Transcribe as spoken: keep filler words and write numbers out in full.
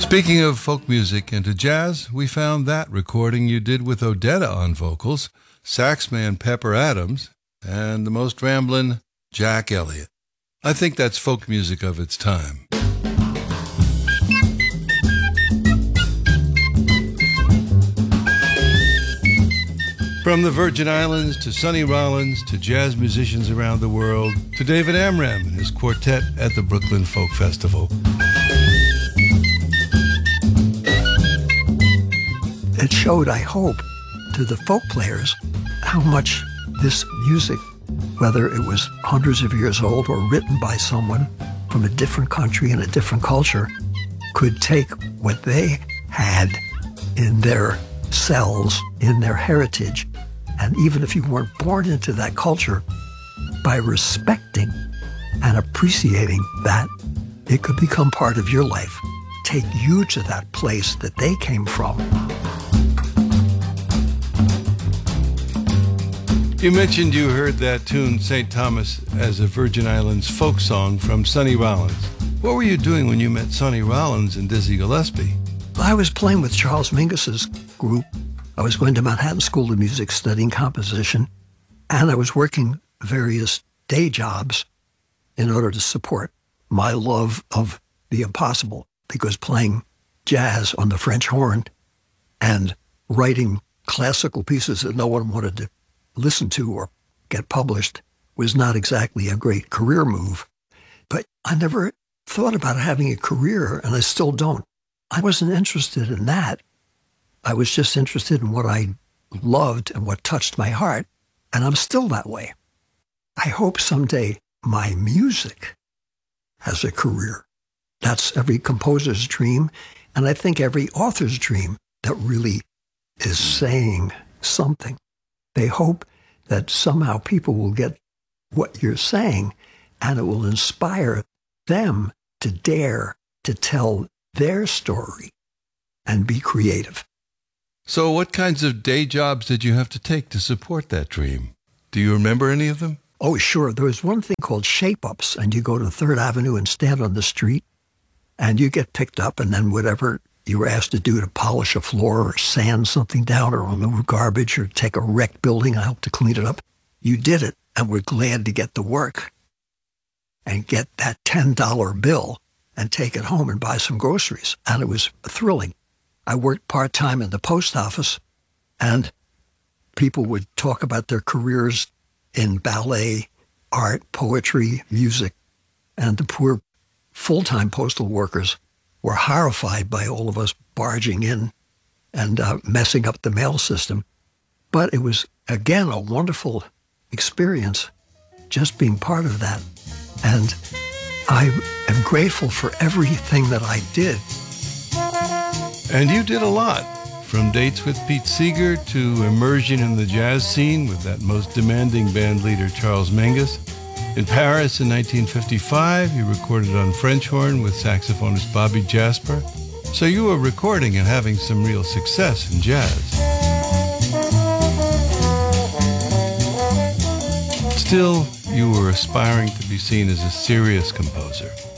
Speaking of folk music into jazz, we found that recording you did with Odetta on vocals, saxman Pepper Adams, and the most ramblin' Jack Elliott. I think that's folk music of its time. From the Virgin Islands to Sonny Rollins to jazz musicians around the world to David Amram and his quartet at the Brooklyn Folk Festival. It showed, I hope, to the folk players how much this music, whether it was hundreds of years old or written by someone from a different country and a different culture, could take what they had in their cells, in their heritage, and even if you weren't born into that culture, by respecting and appreciating that, it could become part of your life, take you to that place that they came from. You mentioned you heard that tune, Saint Thomas, as a Virgin Islands folk song from Sonny Rollins. What were you doing when you met Sonny Rollins and Dizzy Gillespie? I was playing with Charles Mingus's group. I was going to Manhattan School of Music studying composition, and I was working various day jobs in order to support my love of the impossible, because playing jazz on the French horn and writing classical pieces that no one wanted to listen to or get published was not exactly a great career move. But I never thought about having a career, and I still don't. I wasn't interested in that. I was just interested in what I loved and what touched my heart, and I'm still that way. I hope someday my music has a career. That's every composer's dream, and I think every author's dream that really is saying something. They hope that somehow people will get what you're saying, and it will inspire them to dare to tell their story and be creative. So what kinds of day jobs did you have to take to support that dream? Do you remember any of them? Oh, sure. There was one thing called shape-ups, and you go to Third Avenue and stand on the street, and you get picked up, and then whatever you were asked to do to polish a floor or sand something down or remove garbage or take a wrecked building and help to clean it up, you did it, and were glad to get the work and get that ten dollar bill and take it home and buy some groceries. And it was thrilling. I worked part-time in the post office, and people would talk about their careers in ballet, art, poetry, music, and the poor full-time postal workers were horrified by all of us barging in and uh, messing up the mail system. But it was, again, a wonderful experience just being part of that. And I am grateful for everything that I did. And you did a lot, from dates with Pete Seeger to immersion in the jazz scene with that most demanding band leader, Charles Mingus. In Paris in nineteen fifty-five, you recorded on French horn with saxophonist Bobby Jasper. So you were recording and having some real success in jazz. Still, you were aspiring to be seen as a serious composer.